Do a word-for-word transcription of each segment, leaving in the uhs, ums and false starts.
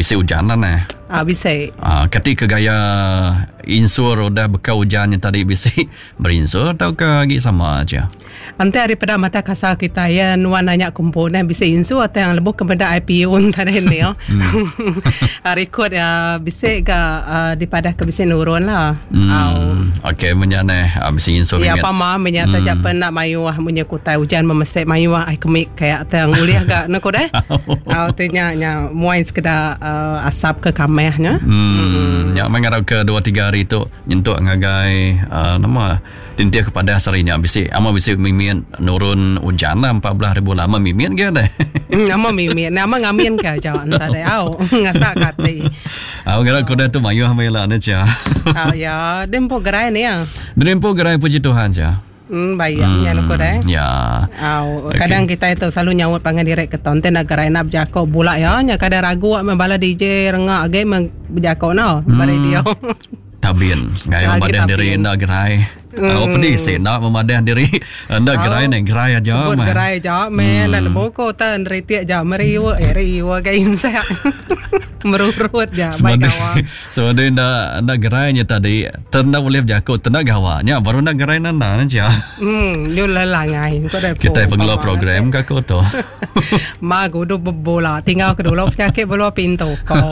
bisa hujan lah nah. Ah, bisa. Ah, ketika gaya insur roda bekau hujan yang tadi bisa berinsur atau ke lagi sama aja? Nanti daripada mata kasar kita yang warnanya komponen bisa insur atau yang lebih kepada I P O tadi ni ya. Record ya bisa ke uh, daripada ke bisa nurun lah. Hmm. Okey, menyane bisa insur. Ya apa mah menyata hmm. Japan nak mayu ah punya kutai hujan memesek mayu ah ai kemik kayak tang uliah gak nak deh. Au tanya nya muai sekedar uh, asap ke kamehnya. Hmm. Ya mengarap ke dua tiga hari tu nyentuk ngagai uh, nama tintia kepada sarinya bisa ama bisa mimin nurun hujan lah empat belas ribu lama mimin ke deh. Hmm, ama mimin nama ngamin ke jauh entah deh au ngasak kati. Au ngarap kuda tu mayu hamila na cha. Ah ya, dempo gerai ni ya. Dempo gerai puji Tuhan cha. Hmm, bayangnya hmm, nak deh. Ya. Au okay. Kadang kita itu selalu nyawut pangan direct ke tonten negara nak berjako bulak ya nya kadang ragu membala D J rengak age berjako no hmm. radio. Tabin gaya memadai diri nak gerai. Hmm. Oh pedih sih nak memadai diri nak gerai nak gerai aja sebut gerai aja men lalu boko tan retiak aja meriwa eh riwa kain saya merurut ya baik kawan sebenarnya nak nak gerainya tadi ternak boleh berjakut ternak gawanya baru nak gerai nanda aja hmm dia lelangai kita pengelola program kakak tu ma gudu bola tinggal kedua penyakit bola pintu kau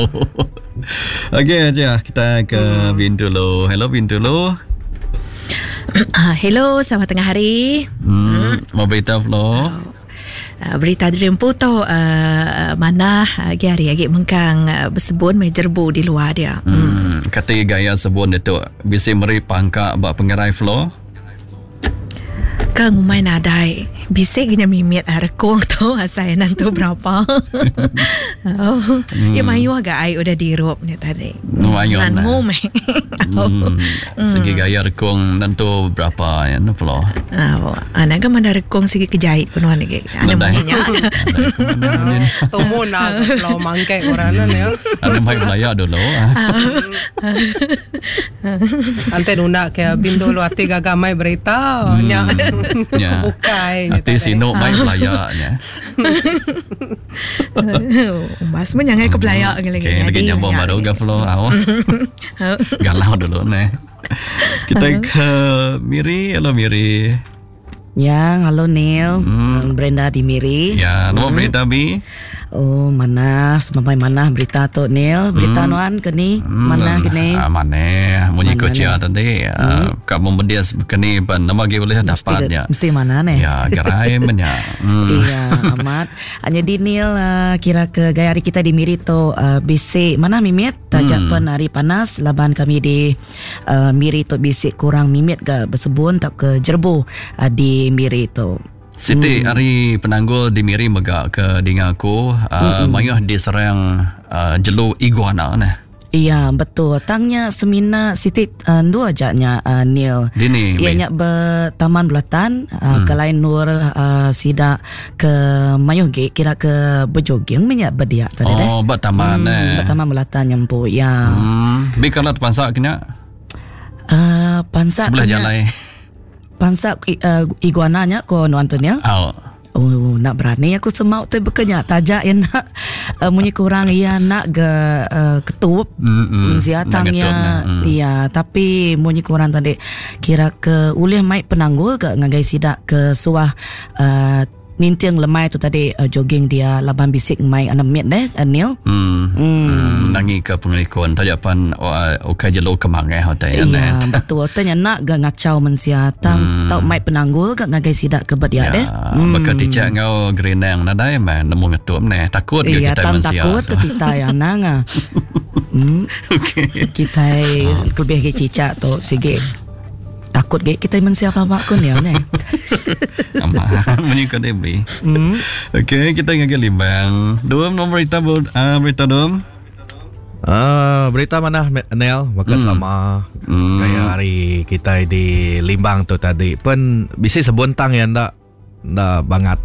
okey aja kita ke hmm. Bintu lo. Hello Bintu lo. Uh, hello, selamat tengah hari. Hmm, mau berita lo? Uh, berita dari Emputo uh, mana lagi hari lagi mengkang uh, bersebun mejerbu di luar dia. Hmm, hmm. Kata gaya sebun itu bisa meri pangka bak pengerai flow. Kang umay nadai bisik gina mimit arkong tu saya nanti berapa. Oh, hmm. Ya mayu agak ai udah dirup ni tadi. Mayu nan mu me. Segi gaya rekong nanti berapa ya no flow. Oh, anak kan mana rekong segi kejahit penuh lagi. Anak mungkinnya. Tumun nak flow mangkek orang ni ya. Anak mai belaya dulu. Ante nuna ke bindu lu ati gagamai berita nya. Ya. Bukai nanti sino main belayaknya. Mas menyangai ke belayak lagi. Okay, lagi nyambung baru ke flow awak. Galau dulu nih. Kita ke Miri. Halo Miri. Ya, halo Neil. Hmm. Brenda di Miri. Ya, halo hmm. Brenda Bi. Oh, mana semampai mana berita tu Neil? Berita hmm. nuan kini hmm. mana kini? Ah, mana? Munyi kecil tadi. Hmm. Kamu mendia kini ban nama ge boleh dapatnya. Mesti mana nih? Ya, gerai menya. Hmm. Iya, amat. Hanya di Neil uh, kira ke gaya hari kita di Miri tu uh, bisik mana mimit tajak hmm. pen hari panas laban kami di uh, Miri tu bisik kurang mimit ke bersebun tak ke jerbu uh, di Miri tu. Siti hmm. hari penanggul di Miri megak ke dingaku uh, hmm. mayuh diserang uh, jelu iguana nah. Iya betul. Tangnya semina Siti uh, dua ajaknya uh, Neil. Dini. Ianya bertaman belatan uh, hmm. ke lain nur uh, sida ke mayuh ge kira ke berjoging minyak berdiak tadi oh, deh. Oh bertaman hmm, eh. Bertaman belatan nyampu ya. Hmm. Bi kalau pansak kena. Uh, pansak sebelah jalan. Pansak uh, iguananya ko no Antonia. Oh. Oh, nak berani aku semau tu bekenya tajak yang nak uh, munyi kurang ya nak ke uh, ketup mm-hmm. siatangnya mm. iya tapi munyi kurang tadi kira ke ulih mai penanggul ke ngagai sidak ke suah uh, nintiang lemai tu tadi uh, jogging dia laban bisik mai enam minit deh uh, Neil. Hmm. Hmm. hmm. Nangi ke pengelikon tajapan uh, okay jelo kemang eh hotel. Iya betul. Tanya nak ga ngacau mensia tang hmm. tau mai penanggul ga ngagai sidak ke bedia ya, deh. Hmm. Baka ticak ngau grenang nadai man nemu ngetup neh takut ke iya, kita mensia. Iya takut ke kita yang nanga. Hmm. Okey. Kita oh. lebih ke cicak tu sige. Takut ge kita mensiap lama kun ya ne. Amah menyikut debi. Hmm. Okey, kita ngagel limbang. Dom nombor berita uh, berita dom. Ah, uh, berita mana Nel? Maka hmm. selama hmm. kayak hari kita di Limbang tu tadi pun bisa sebuntang ya ndak ndak banget.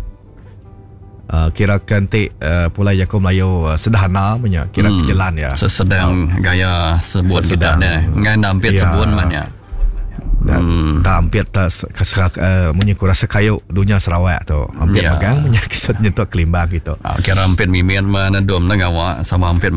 Uh, kira kanti uh, pula Yakum Melayu uh, sederhana punya kira hmm. jalan ya. Sesedang uh, gaya sebut kita ni. Ngan hampir ya. Sebun banyak. Dan hmm. tak hampir tak serak uh, punya kurasa kayu dunia Sarawak tu hampir yeah. Megang punya kisah nyentuh Kelimbang gitu. Ah, kira hampir mimian mana dom dengan awak sama hampir